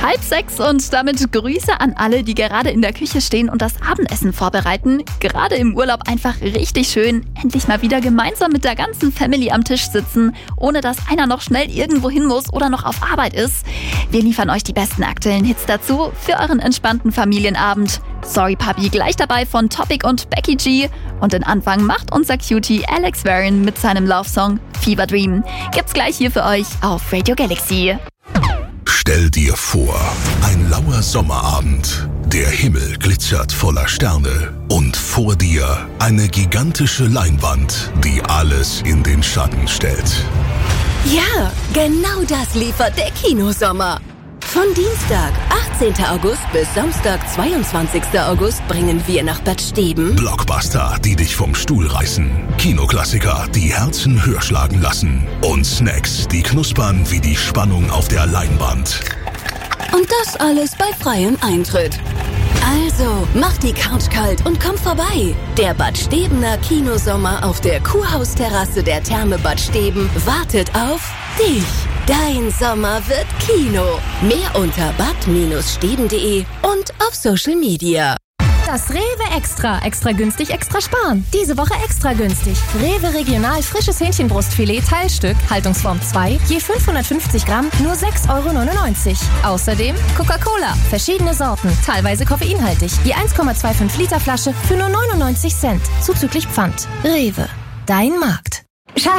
5:30 und damit Grüße an alle, die gerade in der Küche stehen und das Abendessen vorbereiten. Gerade im Urlaub einfach richtig schön, endlich mal wieder gemeinsam mit der ganzen Family am Tisch sitzen, ohne dass einer noch schnell irgendwo hin muss oder noch auf Arbeit ist. Wir liefern euch die besten aktuellen Hits dazu für euren entspannten Familienabend. Sorry Papi gleich dabei von Topic und Becky G. Und den Anfang macht unser Cutie Alex Warren mit seinem Love-Song Fever Dream. Gibt's gleich hier für euch auf Radio Galaxy. Stell dir vor, ein lauer Sommerabend. Der Himmel glitzert voller Sterne. Und vor dir eine gigantische Leinwand, die alles in den Schatten stellt. Ja, genau das liefert der Kinosommer. Von Dienstag, 18. August bis Samstag, 22. August bringen wir nach Bad Steben Blockbuster, die dich vom Stuhl reißen. Kinoklassiker, die Herzen höher schlagen lassen. Und Snacks, die knuspern wie die Spannung auf der Leinwand. und das alles bei freiem Eintritt. Also, mach die Couch kalt und komm vorbei. Der Bad Stebener Kinosommer auf der Kurhausterrasse der Therme Bad Steben wartet auf dich. Dein Sommer wird Kino. Mehr unter bad-steben.de und auf Social Media. Das Rewe Extra. Extra günstig, extra sparen. Diese Woche extra günstig. Rewe Regional frisches Hähnchenbrustfilet Teilstück, Haltungsform 2, je 550 Gramm, nur 6,99 €. Außerdem Coca-Cola, verschiedene Sorten, teilweise koffeinhaltig. Je 1,25 Liter Flasche für nur 99 Cent, zuzüglich Pfand. Rewe, dein Markt.